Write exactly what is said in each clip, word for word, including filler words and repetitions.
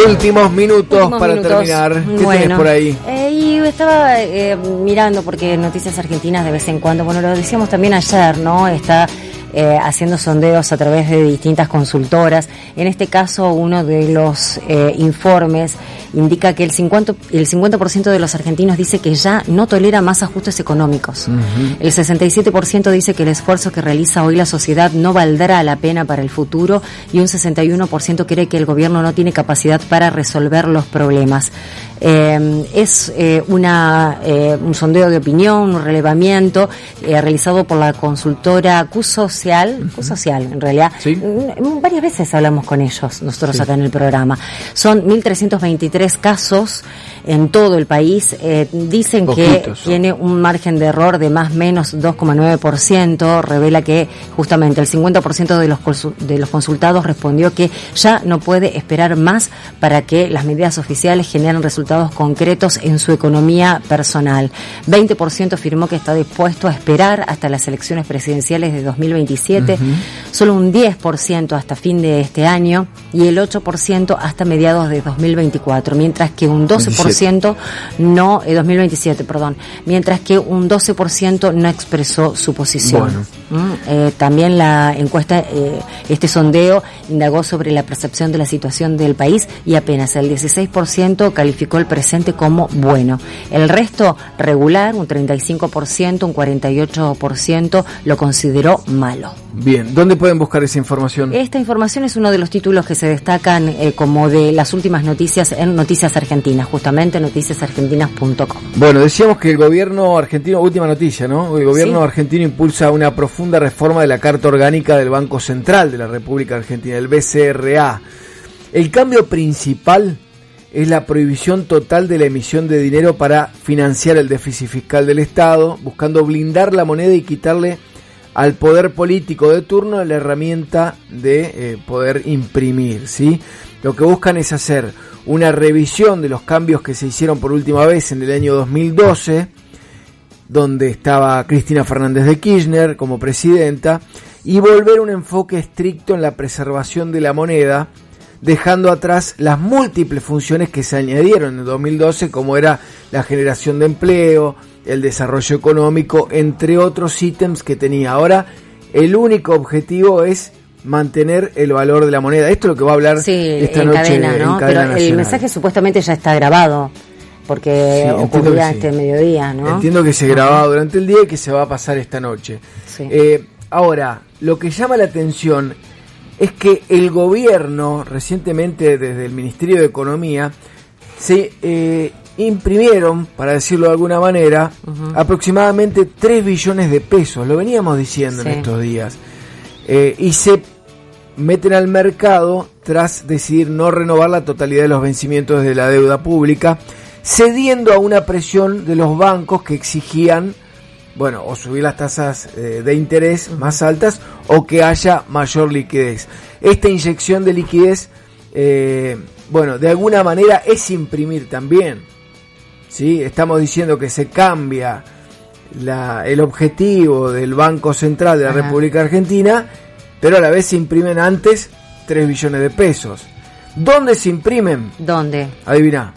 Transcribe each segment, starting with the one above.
Últimos minutos Últimos para minutos. terminar. ¿Qué Bueno, tenés por ahí? Eh, y estaba eh, mirando, porque Noticias Argentinas de vez en cuando, bueno, lo decíamos también ayer, ¿no? Está eh, haciendo sondeos a través de distintas consultoras. En este caso, uno de los eh, informes indica que el cincuenta, el cincuenta por ciento de los argentinos dice que ya no tolera más ajustes económicos. Uh-huh. El sesenta y siete por ciento dice que el esfuerzo que realiza hoy la sociedad no valdrá la pena para el futuro, y un sesenta y uno por ciento cree que el gobierno no tiene capacidad para resolver los problemas. Eh, es eh, una eh, un sondeo de opinión, un relevamiento eh, realizado por la consultora Q-Social, uh-huh. Q-Social en realidad. ¿Sí? Varias veces hablamos con ellos, nosotros sí. acá en el programa. Son mil trescientos veintitrés casos en todo el país. Eh, dicen Poquitos, que son. Tiene un margen de error de más o menos dos coma nueve por ciento. Revela que justamente el cincuenta por ciento de los, de los consultados respondió que ya no puede esperar más para que las medidas oficiales generen resultados concretos en su economía personal. veinte por ciento afirmó que está dispuesto a esperar hasta las elecciones presidenciales de dos mil veintisiete, uh-huh. solo un diez por ciento hasta fin de este año y el ocho por ciento hasta mediados de dos mil veinticuatro, mientras que un doce por ciento no, eh, dos mil veintisiete, perdón, mientras que un doce por ciento no expresó su posición. Bueno. ¿Mm? Eh, también la encuesta, eh, este sondeo indagó sobre la percepción de la situación del país y apenas el dieciséis por ciento calificó el presente como bueno. El resto regular, un treinta y cinco por ciento, un cuarenta y ocho por ciento lo consideró malo. Bien, ¿dónde pueden buscar esa información? Esta información es uno de los títulos que se destacan eh, como de las últimas noticias en Noticias Argentinas, justamente noticias argentinas punto com. Bueno, decíamos que el gobierno argentino, última noticia, ¿no? El gobierno ¿Sí? argentino impulsa una profunda reforma de la Carta Orgánica del Banco Central de la República Argentina, el B C R A. El cambio principal es la prohibición total de la emisión de dinero para financiar el déficit fiscal del Estado, buscando blindar la moneda y quitarle al poder político de turno la herramienta de eh, poder imprimir, ¿sí? Lo que buscan es hacer una revisión de los cambios que se hicieron por última vez en el año dos mil doce, donde estaba Cristina Fernández de Kirchner como presidenta, y volver un enfoque estricto en la preservación de la moneda, dejando atrás las múltiples funciones que se añadieron en el dos mil doce, como era la generación de empleo, el desarrollo económico, entre otros ítems que tenía. Ahora, el único objetivo es mantener el valor de la moneda. Esto es lo que va a hablar sí, esta en noche cadena, ¿no? en Cadena Pero Nacional. El mensaje supuestamente ya está grabado, porque sí, ocurría sí. este mediodía, ¿no? Entiendo que se grababa uh-huh. durante el día y que se va a pasar esta noche. Sí. Eh, ahora, lo que llama la atención es que el gobierno, recientemente desde el Ministerio de Economía, se eh, imprimieron, para decirlo de alguna manera, uh-huh. aproximadamente tres billones de pesos, lo veníamos diciendo sí. en estos días, eh, y se meten al mercado tras decidir no renovar la totalidad de los vencimientos de la deuda pública, cediendo a una presión de los bancos que exigían, bueno, o subir las tasas eh, de interés más altas o que haya mayor liquidez. Esta inyección de liquidez, eh, bueno, de alguna manera es imprimir también, ¿sí? Estamos diciendo que se cambia la, el objetivo del Banco Central de la Ajá. República Argentina, pero a la vez se imprimen antes tres billones de pesos. ¿Dónde se imprimen? ¿Dónde? Adivina.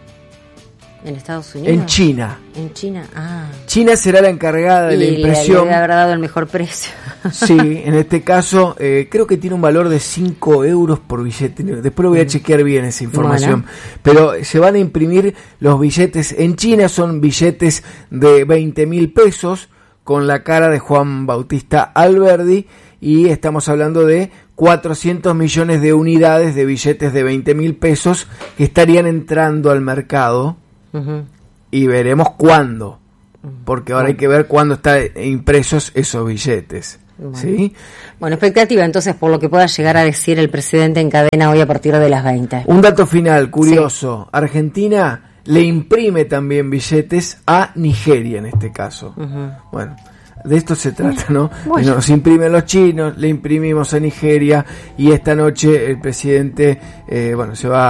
¿En Estados Unidos? En China. En China, ah. China será la encargada de y la impresión. Le, le habrá dado el mejor precio. Sí, en este caso eh, creo que tiene un valor de cinco euros por billete. Después lo voy a chequear bien esa información. Bueno. Pero se van a imprimir los billetes en China, son billetes de veinte mil pesos con la cara de Juan Bautista Alberdi, y estamos hablando de cuatrocientos millones de unidades de billetes de veinte mil pesos que estarían entrando al mercado. Uh-huh. Y veremos cuándo, porque ahora uh-huh. hay que ver cuándo están impresos esos billetes. Bueno. ¿Sí? Bueno, expectativa entonces por lo que pueda llegar a decir el presidente en cadena hoy a partir de las veinte. Un dato final, curioso. Sí. Argentina le imprime también billetes a Nigeria en este caso. Uh-huh. Bueno, de esto se trata, ¿no? Bueno. Nos imprimen los chinos, le imprimimos a Nigeria, y esta noche el presidente, eh, bueno, se va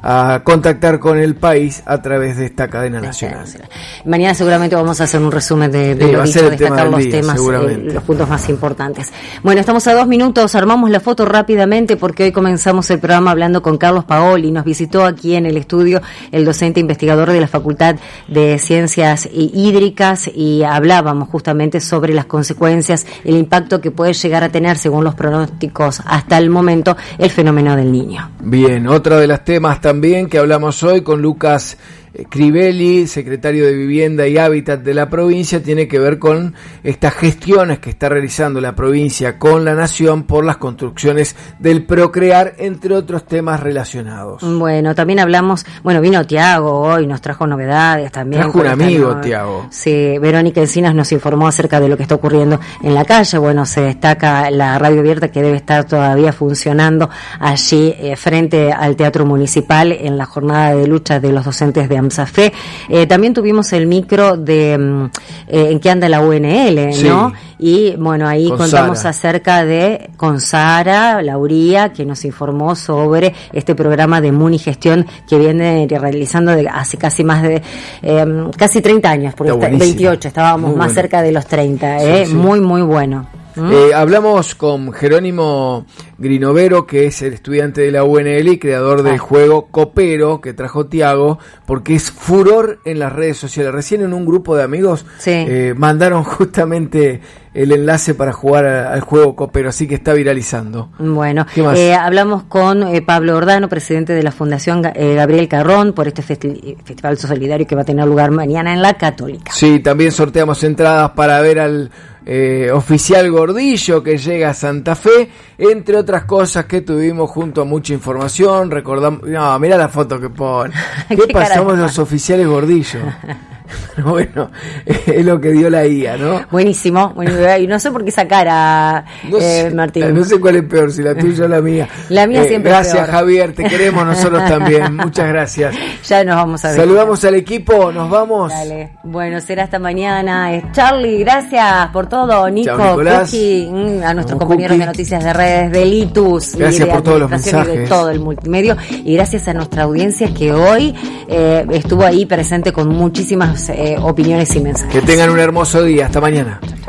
a contactar con el país a través de esta cadena nacional. Mañana seguramente vamos a hacer un resumen de, de sí, lo dicho, destacar los día, temas, eh, los puntos más importantes. Bueno, estamos a dos minutos, armamos la foto rápidamente porque hoy comenzamos el programa hablando con Carlos Paoli. Nos visitó aquí en el estudio el docente investigador de la Facultad de Ciencias Hídricas y hablábamos justamente sobre las consecuencias, el impacto que puede llegar a tener, según los pronósticos hasta el momento, el fenómeno del Niño. Bien, otro de los temas también que hablamos hoy con Lucas Crivelli, secretario de Vivienda y Hábitat de la provincia, tiene que ver con estas gestiones que está realizando la provincia con la nación por las construcciones del Procrear, entre otros temas relacionados. Bueno, también hablamos, bueno, vino Tiago hoy, nos trajo novedades también. Trajo un amigo, Tiago. Sí, Verónica Encinas nos informó acerca de lo que está ocurriendo en la calle. Bueno, se destaca la radio abierta que debe estar todavía funcionando allí eh, frente al Teatro Municipal en la jornada de lucha de los docentes de AMSAFE. Eh, también tuvimos el micro de eh, en qué anda la U N L, ¿no? Sí. Y bueno, ahí con contamos Sara. acerca de, con Sara Lauría, que nos informó sobre este programa de Munigestión que viene realizando de hace casi más de, eh, casi treinta años, porque está, veintiocho, estábamos muy más bueno. cerca de los treinta, sí, eh, sí. muy, muy bueno. ¿Mm? Eh, hablamos con Jerónimo Grinovero, que es el estudiante de la U N L y creador del ah. juego Copero que trajo Tiago, porque es furor en las redes sociales. Recién en un grupo de amigos sí. eh, mandaron justamente el enlace para jugar a, al juego Copero, así que está viralizando. Bueno, eh, hablamos con eh, Pablo Ordano, presidente de la Fundación eh, Gabriel Carrón, por este festi- festival solidario que va a tener lugar mañana en la Católica. Sí, también sorteamos entradas para ver al Eh, oficial Gordillo que llega a Santa Fe, entre otras cosas que tuvimos junto a mucha información. Recordamos, no, mira la foto que pone. ¿Qué, ¿Qué pasamos los oficiales Gordillo? Pero bueno, es lo que dio la I A, ¿no? Buenísimo, buenísimo. Y no sé por qué esa cara, no sé, eh, Martín. No sé cuál es peor, si la tuya o la mía. La mía eh, siempre Gracias, es peor. Javier, te queremos nosotros también. Muchas gracias. Ya nos vamos a ver. Saludamos al equipo, nos vamos. Dale. Bueno, será hasta mañana. Eh, Charlie, gracias por todo. Nico, Cookie, a nuestros Como compañeros Cookie. de Noticias de Redes, de Litus. Gracias y de por todos los mensajes. Y de todo el multimedio. Y gracias a nuestra audiencia que hoy eh, estuvo ahí presente con muchísimas eh, opiniones y mensajes. Que tengan un hermoso día. Hasta mañana.